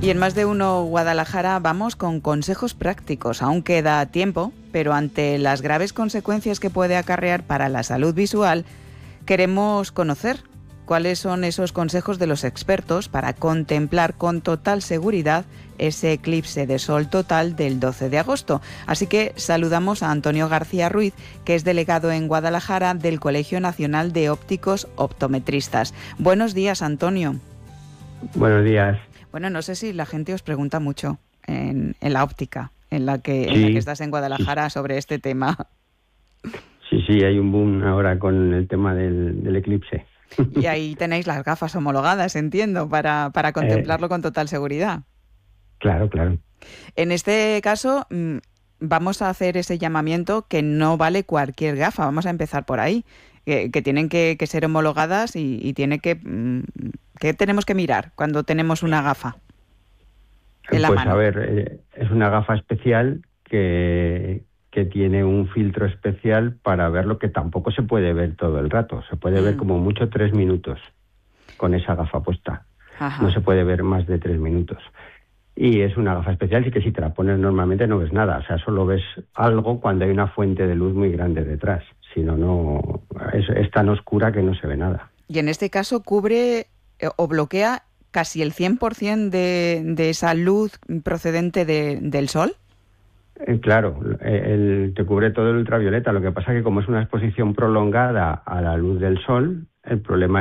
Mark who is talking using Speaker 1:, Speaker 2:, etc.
Speaker 1: Y en Más de Uno Guadalajara vamos con consejos prácticos. Aún queda tiempo, pero ante las graves consecuencias que puede acarrear para la salud visual, queremos conocer cuáles son esos consejos de los expertos para contemplar con total seguridad ese eclipse de sol total del 12 de agosto. Así que saludamos a Antonio García Ruiz, que es delegado en Guadalajara del Colegio Nacional de Ópticos Optometristas. Buenos días, Antonio.
Speaker 2: Buenos días.
Speaker 1: Bueno, no sé si la gente os pregunta mucho en la óptica, en la que estás en Guadalajara, sobre este tema.
Speaker 2: Sí, hay un boom ahora con el tema del eclipse.
Speaker 1: Y ahí tenéis las gafas homologadas, entiendo, para contemplarlo con total seguridad.
Speaker 2: Claro.
Speaker 1: En este caso, vamos a hacer ese llamamiento que no vale cualquier gafa. Vamos a empezar por ahí, que tienen que ser homologadas y tiene que... ¿Qué tenemos que mirar cuando tenemos una gafa en la mano?
Speaker 2: A ver, es una gafa especial que tiene un filtro especial para ver lo que tampoco se puede ver todo el rato. Se puede ver como mucho 3 minutos con esa gafa puesta. Ajá. No se puede ver más de 3 minutos. Y es una gafa especial y que si te la pones normalmente no ves nada. O sea, solo ves algo cuando hay una fuente de luz muy grande detrás. Si no, es tan oscura que no se ve nada.
Speaker 1: Y en este caso cubre o bloquea casi el 100% de esa luz procedente del sol.
Speaker 2: Claro, te cubre todo el ultravioleta. Lo que pasa es que como es una exposición prolongada a la luz del sol, el problema